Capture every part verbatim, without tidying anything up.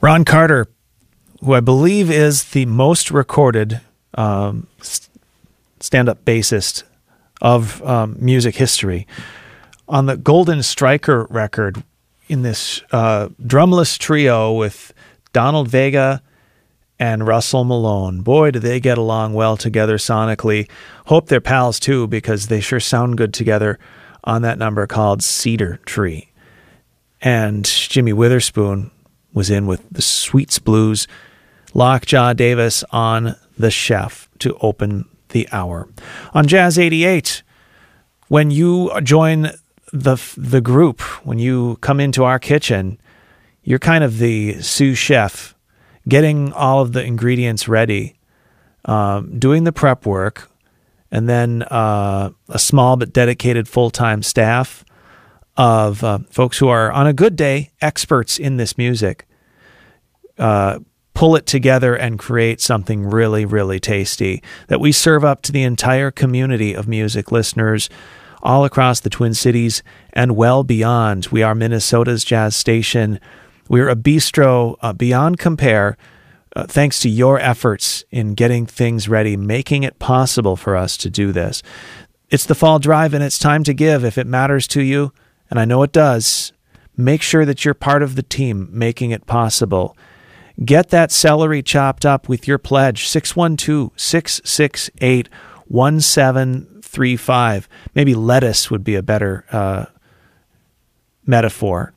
Ron Carter, who I believe is the most recorded um, stand-up bassist of um, music history, on the Golden Striker record in this uh, drumless trio with Donald Vega and Russell Malone. Boy, do they get along well together sonically. Hope they're pals too, because they sure sound good together on that number called Cedar Tree. And Jimmy Witherspoon was in with the Sweets Blues, Lockjaw Davis on The Chef to open the hour. On Jazz eighty-eight, when you join the the group, when you come into our kitchen, you're kind of the sous chef, getting all of the ingredients ready, um, doing the prep work, and then uh, a small but dedicated full-time staff of uh, folks who are, on a good day, experts in this music, uh, pull it together and create something really, really tasty that we serve up to the entire community of music listeners all across the Twin Cities and well beyond. We are Minnesota's jazz station. We're a bistro uh, beyond compare, uh, thanks to your efforts in getting things ready, making it possible for us to do this. It's the fall drive, and it's time to give. If it matters to you, and I know it does, make sure that you're part of the team making it possible. Get that celery chopped up with your pledge, six one two, six six eight, one seven three five. Maybe lettuce would be a better uh, metaphor.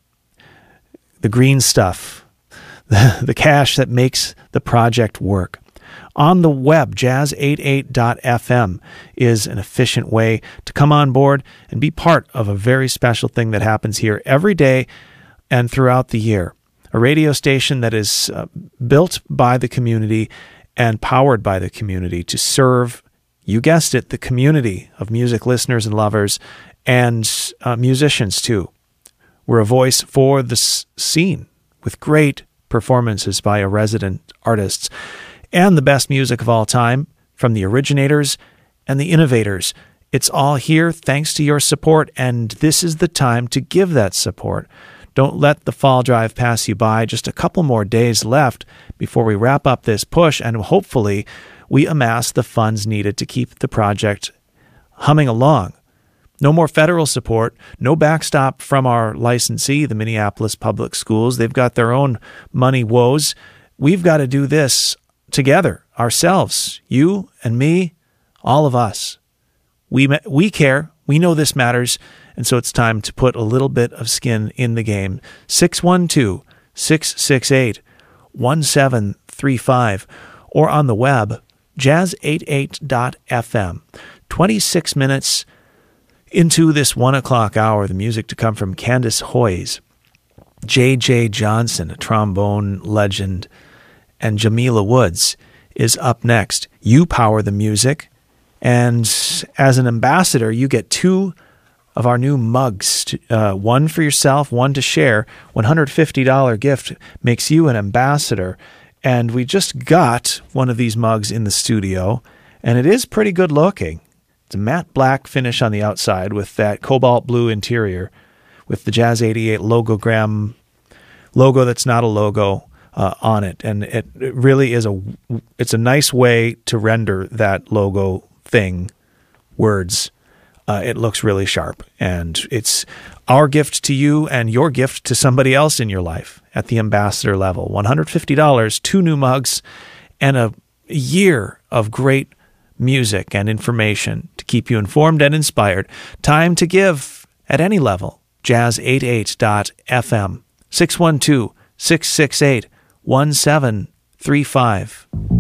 The green stuff, the, the cash that makes the project work. On the web, jazz eighty-eight dot f m is an efficient way to come on board and be part of a very special thing that happens here every day and throughout the year. A radio station that is uh, built by the community and powered by the community to serve, you guessed it, the community of music listeners and lovers and uh, musicians too. We're a voice for the s- scene with great performances by our resident artists and the best music of all time from the originators and the innovators. It's all here thanks to your support, and this is the time to give that support. Don't let the fall drive pass you by. Just a couple more days left before we wrap up this push, and hopefully we amass the funds needed to keep the project humming along. No more federal support, no backstop from our licensee, the Minneapolis Public Schools. They've got their own money woes. We've got to do this together, ourselves, you and me, all of us. We we care. We know this matters. And so it's time to put a little bit of skin in the game. six one two, six six eight, one seven three five or on the web, jazz eighty-eight dot f m. twenty-six minutes into this one o'clock hour, the music to come from Candace Hoyes, J J Johnson, a trombone legend, and Jamila Woods is up next. You power the music, and as an ambassador, you get two of our new mugs, to, uh, one for yourself, one to share. one hundred fifty dollars gift makes you an ambassador. And we just got one of these mugs in the studio, and it is pretty good looking. It's a matte black finish on the outside with that cobalt blue interior with the Jazz eighty-eight logogram, logo that's not a logo uh, on it. And it, it really is a, it's a nice way to render that logo thing, words. Uh, it looks really sharp, and it's our gift to you and your gift to somebody else in your life at the ambassador level. one hundred fifty dollars, two new mugs, and a year of great music and information to keep you informed and inspired. Time to give at any level. jazz eighty-eight dot f m, six one two, six six eight, one seven three five.